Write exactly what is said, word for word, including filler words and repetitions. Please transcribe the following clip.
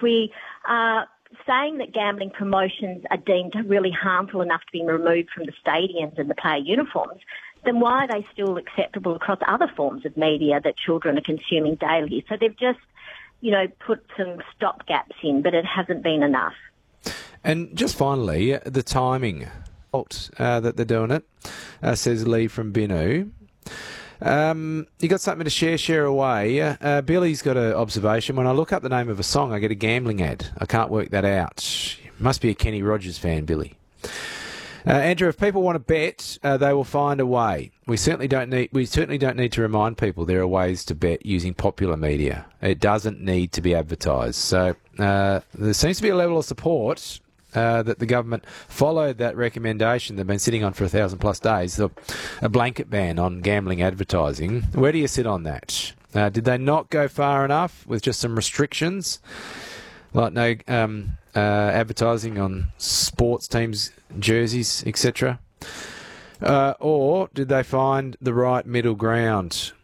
we are saying that gambling promotions are deemed really harmful enough to be removed from the stadiums and the player uniforms, then why are they still acceptable across other forms of media that children are consuming daily? So they've just, you know, put some stopgaps in, but it hasn't been enough. And just finally, the timing uh, that they're doing it, uh, says Lee from Binu. Um, you got something to share, share away. Uh, Billy's got an observation. When I look up the name of a song, I get a gambling ad. I can't work that out. Must be a Kenny Rogers fan, Billy. Uh, Andrew, if people want to bet, uh, they will find a way. We certainly don't need. We certainly don't need to remind people there are ways to bet using popular media. It doesn't need to be advertised. So uh, there seems to be a level of support uh, that the government followed that recommendation they've been sitting on for a thousand plus days, the, a blanket ban on gambling advertising. Where do you sit on that? Uh, did they not go far enough with just some restrictions, like no um, uh, advertising on sports teams' jerseys, et cetera? Uh, or did they find the right middle ground?